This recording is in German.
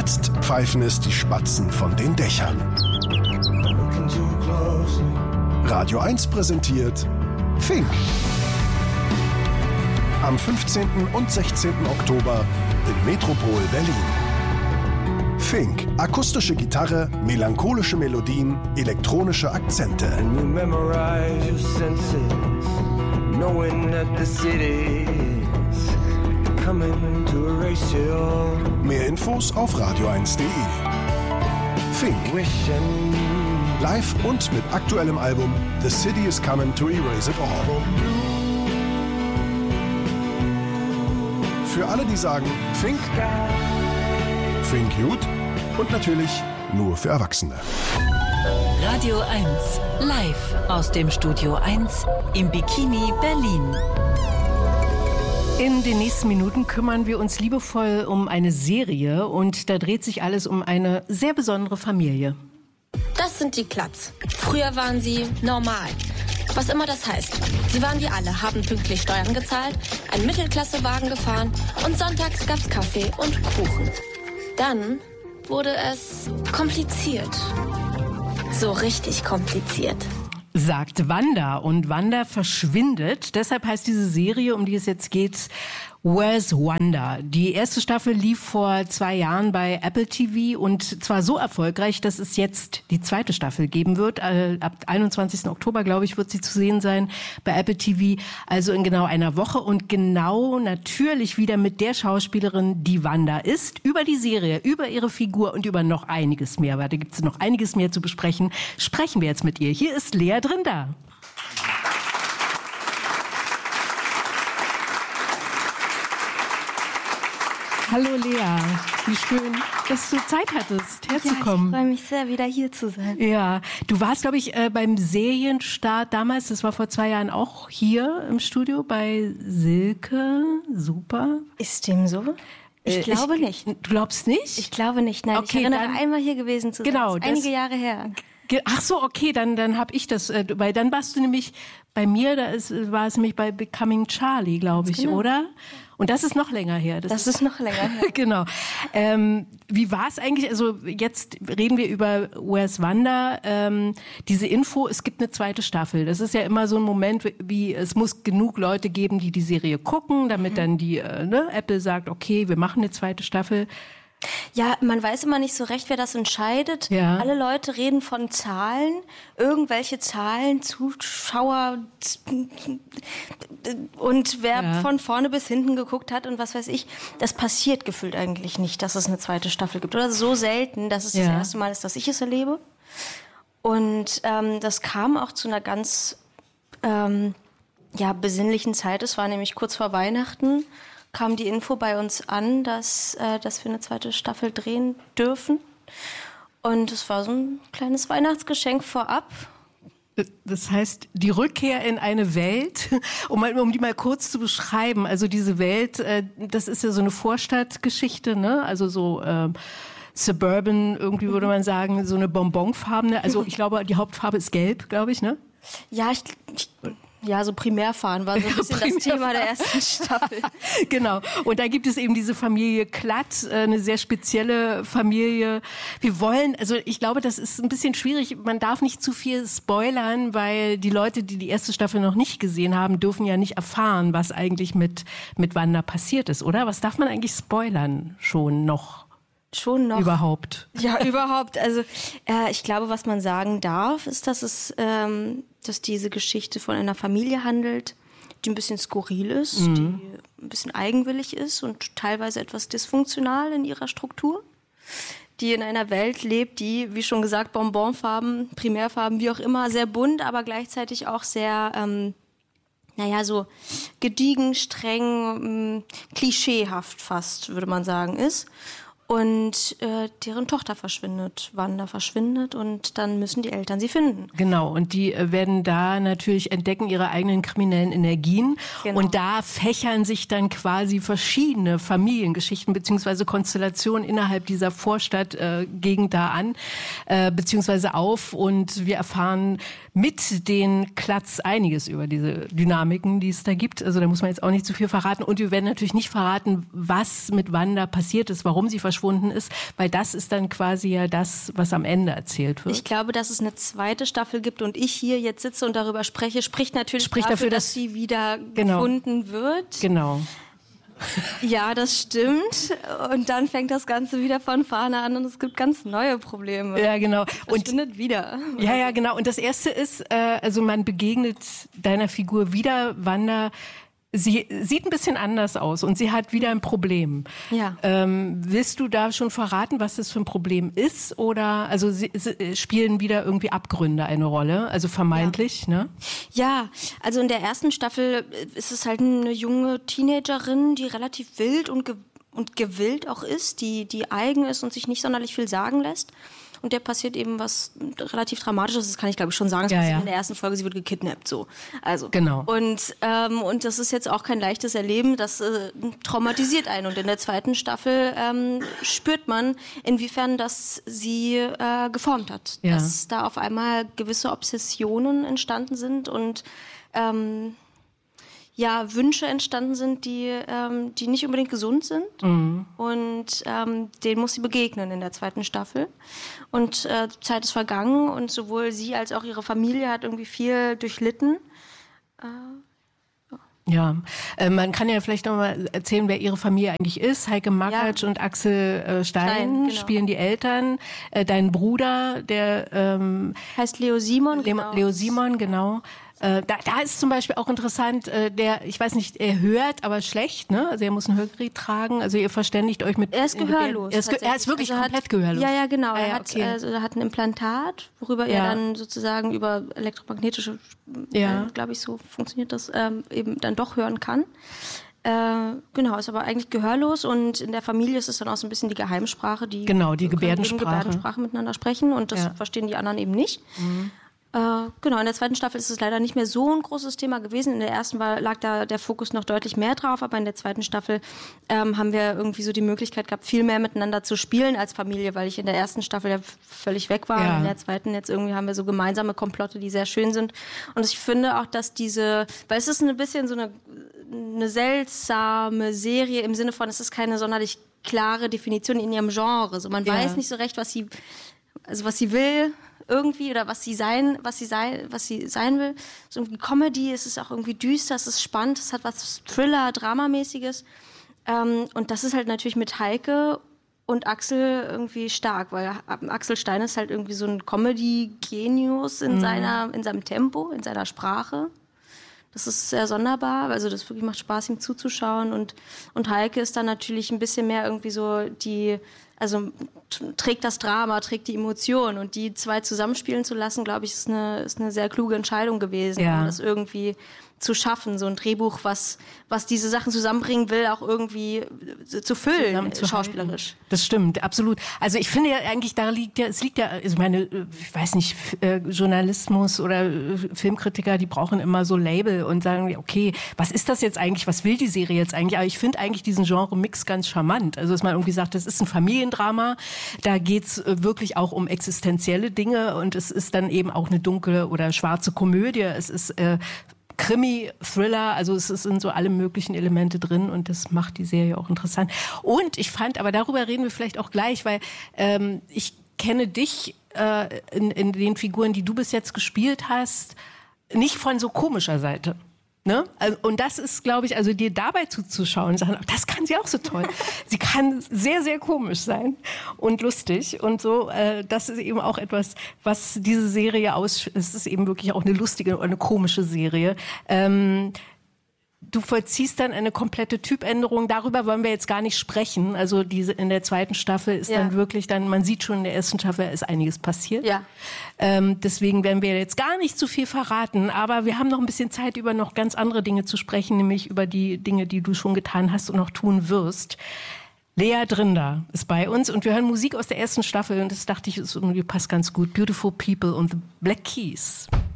Jetzt pfeifen es die Spatzen von den Dächern. Radio 1 präsentiert Fink. Am 15. und 16. Oktober im Metropol Berlin. Fink, akustische Gitarre, melancholische Melodien, elektronische Akzente. Mehr Infos auf radio1.de. Fink. Live und mit aktuellem Album The City is Coming to Erase It All. Für alle, die sagen Fink, Fink gut und natürlich nur für Erwachsene. Radio 1, live aus dem Studio 1 im Bikini Berlin. In den nächsten Minuten kümmern wir uns liebevoll um eine Serie und da dreht sich alles um eine sehr besondere Familie. Das sind die Klatz. Früher waren sie normal. Was immer das heißt. Sie waren wie alle, haben pünktlich Steuern gezahlt, einen Mittelklassewagen gefahren und sonntags gab's Kaffee und Kuchen. Dann wurde es kompliziert. So richtig kompliziert. Sagt Wanda. Und Wanda verschwindet. Deshalb heißt diese Serie, um die es jetzt geht, Where's Wanda? Die erste Staffel lief vor 2 Jahren bei Apple TV und zwar so erfolgreich, dass es jetzt die zweite Staffel geben wird. Ab 21. Oktober, glaube ich, wird sie zu sehen sein bei Apple TV. Also in genau einer Woche und genau natürlich wieder mit der Schauspielerin, die Wanda ist. Über die Serie, über ihre Figur und über noch einiges mehr. Weil da gibt es noch einiges mehr zu besprechen. Sprechen wir jetzt mit ihr. Hier ist Lea Drinda. Hallo Lea, wie schön, dass du Zeit hattest, herzukommen. Ja, ich freue mich sehr, wieder hier zu sein. Ja, du warst, glaube ich, beim Serienstart damals, das war vor 2 Jahren auch hier im Studio bei Silke. Super. Ist dem so? Ich glaube nicht. Du glaubst nicht? Ich glaube nicht, nein. Okay, ich erinnere einmal hier gewesen zu sein. Genau. Das ist einige Jahre her. Ach so, okay, dann habe ich das, weil dann warst du nämlich bei mir, war es nämlich bei Becoming Charlie, glaube ich, genau. Oder? Und das ist noch länger her. Das ist noch länger her. Genau. Wie war es eigentlich? Also jetzt reden wir über Where's Wanda. Diese Info, es gibt eine zweite Staffel. Das ist ja immer so ein Moment, wie es muss genug Leute geben, die die Serie gucken, damit dann die Apple sagt, okay, wir machen eine zweite Staffel. Ja, man weiß immer nicht so recht, wer das entscheidet. Ja. Alle Leute reden von Zahlen, irgendwelche Zahlen, Zuschauer und wer von vorne bis hinten geguckt hat und was weiß ich. Das passiert gefühlt eigentlich nicht, dass es eine zweite Staffel gibt. Oder so selten, dass es das erste Mal ist, dass ich es erlebe. Und das kam auch zu einer ganz besinnlichen Zeit. Es war nämlich kurz vor Weihnachten. Kam die Info bei uns an, dass wir eine zweite Staffel drehen dürfen. Und es war so ein kleines Weihnachtsgeschenk vorab. Das heißt, die Rückkehr in eine Welt, um die mal kurz zu beschreiben. Also diese Welt, das ist ja so eine Vorstadtgeschichte, ne? Also so suburban, irgendwie würde man sagen, so eine bonbonfarbene. Also ich glaube, die Hauptfarbe ist gelb, glaube ich, ne? Ja, so Primärfahren war so ein bisschen das Thema der ersten Staffel. Genau. Und da gibt es eben diese Familie Klatt, eine sehr spezielle Familie. Ich glaube, das ist ein bisschen schwierig. Man darf nicht zu viel spoilern, weil die Leute, die die erste Staffel noch nicht gesehen haben, dürfen ja nicht erfahren, was eigentlich mit Wanda passiert ist, oder? Was darf man eigentlich spoilern schon noch? Schon noch. Überhaupt. Ja, überhaupt. Also ich glaube, was man sagen darf, ist, dass diese Geschichte von einer Familie handelt, die ein bisschen skurril ist, die ein bisschen eigenwillig ist und teilweise etwas dysfunktional in ihrer Struktur, die in einer Welt lebt, die, wie schon gesagt, Bonbonfarben, Primärfarben, wie auch immer, sehr bunt, aber gleichzeitig auch sehr, so gediegen, streng, klischeehaft fast, würde man sagen, ist. Und deren Tochter verschwindet, Wanda verschwindet und dann müssen die Eltern sie finden. Genau, und die werden da natürlich entdecken ihre eigenen kriminellen Energien. Genau. Und da fächern sich dann quasi verschiedene Familiengeschichten beziehungsweise Konstellationen innerhalb dieser Vorstadtgegend da an, beziehungsweise auf. Und wir erfahren mit den Klatz einiges über diese Dynamiken, die es da gibt. Also da muss man jetzt auch nicht zu viel verraten. Und wir werden natürlich nicht verraten, was mit Wanda passiert ist, warum sie verschwunden verschwunden ist, weil das ist dann quasi ja das, was am Ende erzählt wird. Ich glaube, dass es eine zweite Staffel gibt und ich hier jetzt sitze und darüber spreche, spricht natürlich dafür, dass sie wieder gefunden wird. Genau. Ja, das stimmt. Und dann fängt das Ganze wieder von vorne an und es gibt ganz neue Probleme. Ja, genau. Und findet wieder. Ja, genau. Und das Erste ist, also man begegnet deiner Figur wieder, Wanda. Sie sieht ein bisschen anders aus und sie hat wieder ein Problem. Ja. Willst du da schon verraten, was das für ein Problem ist? Oder also sie spielen wieder irgendwie Abgründe eine Rolle, also vermeintlich, ne? Ja, also in der ersten Staffel ist es halt eine junge Teenagerin, die relativ wild und gewillt auch ist, die eigen ist und sich nicht sonderlich viel sagen lässt. Und der passiert eben was relativ Dramatisches, das kann ich glaube ich schon sagen. Das passiert in der ersten Folge, sie wird gekidnappt, so. Also. Genau. Und das ist jetzt auch kein leichtes Erleben, das traumatisiert einen. Und in der zweiten Staffel spürt man, inwiefern das sie geformt hat. Ja. Dass da auf einmal gewisse Obsessionen entstanden sind und Wünsche entstanden sind, die nicht unbedingt gesund sind. Mhm. Und denen muss sie begegnen in der zweiten Staffel. Und Zeit ist vergangen und sowohl sie als auch ihre Familie hat irgendwie viel durchlitten. Ja, man kann ja vielleicht noch mal erzählen, wer ihre Familie eigentlich ist. Heike Makatsch und Axel Stein spielen die Eltern. Dein Bruder, der heißt Leo Simon. Leo Simon, genau. Da ist zum Beispiel auch interessant, ich weiß nicht, er hört, aber schlecht, ne? Also er muss ein Hörgerät tragen, also ihr verständigt euch mit... Er ist gehörlos. Er ist wirklich komplett gehörlos. Ja, genau. Er hat ein Implantat, worüber er dann sozusagen über elektromagnetische, glaube ich, so funktioniert das, eben dann doch hören kann. Ist aber eigentlich gehörlos und in der Familie ist es dann auch so ein bisschen die Geheimsprache, die Gebärdensprache miteinander sprechen und das verstehen die anderen eben nicht. Mhm. In der zweiten Staffel ist es leider nicht mehr so ein großes Thema gewesen. In der ersten lag da der Fokus noch deutlich mehr drauf, aber in der zweiten Staffel haben wir irgendwie so die Möglichkeit gehabt, viel mehr miteinander zu spielen als Familie, weil ich in der ersten Staffel ja völlig weg war. Ja. In der zweiten jetzt irgendwie haben wir so gemeinsame Komplotte, die sehr schön sind. Und ich finde auch, dass weil es ist ein bisschen so eine seltsame Serie im Sinne von, es ist keine sonderlich klare Definition in ihrem Genre. So, man weiß nicht so recht, was sie will irgendwie oder was sie sein will. So irgendwie Comedy, es ist auch irgendwie düster, es ist spannend, es hat was Thriller-Dramamäßiges. Und das ist halt natürlich mit Heike und Axel irgendwie stark, weil Axel Stein ist halt irgendwie so ein Comedy-Genius in seinem Tempo, in seiner Sprache. Das ist sehr sonderbar, also das wirklich macht Spaß, ihm zuzuschauen und Heike ist dann natürlich ein bisschen mehr irgendwie so trägt das Drama, trägt die Emotion und die zwei zusammenspielen zu lassen, glaube ich, ist eine sehr kluge Entscheidung gewesen, um das irgendwie zu schaffen, so ein Drehbuch, was diese Sachen zusammenbringen will, auch irgendwie zu füllen, schauspielerisch. Das stimmt, absolut. Also ich finde ja eigentlich, ich meine, ich weiß nicht, Journalismus oder Filmkritiker, die brauchen immer so Label und sagen, okay, was ist das jetzt eigentlich, was will die Serie jetzt eigentlich? Aber ich finde eigentlich diesen Genre-Mix ganz charmant. Also dass man irgendwie sagt, das ist ein Familiendrama, da geht's wirklich auch um existenzielle Dinge und es ist dann eben auch eine dunkle oder schwarze Komödie. Es ist Krimi, Thriller, also es sind so alle möglichen Elemente drin und das macht die Serie auch interessant. Und ich fand, aber darüber reden wir vielleicht auch gleich, weil ich kenne dich in den Figuren, die du bis jetzt gespielt hast, nicht von so komischer Seite. Ne? Und das ist, glaube ich, also dir dabei zuzuschauen und sagen, das kann sie auch so toll. Sie kann sehr, sehr komisch sein und lustig und so. Das ist eben auch etwas, was diese Serie es ist eben wirklich auch eine lustige und eine komische Serie. Du vollziehst dann eine komplette Typänderung. Darüber wollen wir jetzt gar nicht sprechen. Also in der zweiten Staffel ist dann wirklich man sieht schon in der ersten Staffel ist einiges passiert. Ja. Deswegen werden wir jetzt gar nicht zu viel verraten. Aber wir haben noch ein bisschen Zeit, über noch ganz andere Dinge zu sprechen, nämlich über die Dinge, die du schon getan hast und noch tun wirst. Lea Drinder ist bei uns und wir hören Musik aus der ersten Staffel und das dachte ich, es passt ganz gut. Beautiful People und The Black Keys.